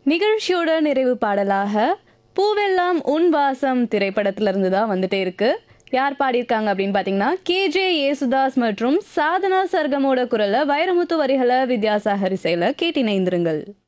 நிகழ்ச்சியோட நிறைவு பாடலாக பூவெல்லாம் உன் வாசம் திரைப்படத்திலிருந்து தான் வந்துட்டே இருக்கு. யார் பாடியிருக்காங்க அப்படின்னு பார்த்தீங்கன்னா கேஜே யேசுதாஸ் மற்றும் சாதனா சர்கமோட குரலை வைரமுத்து வரிகளை வித்யாசாகர் இசையில கேட்டிணைந்திருங்கள்.